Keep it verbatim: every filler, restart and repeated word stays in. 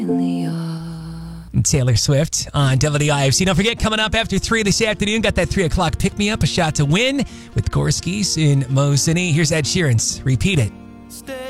Taylor Swift on W D I F C. Don't forget, coming up after three this afternoon, got that three o'clock pick-me-up, a shot to win with Gorski's in Mo City. Here's Ed Sheeran's Repeat It.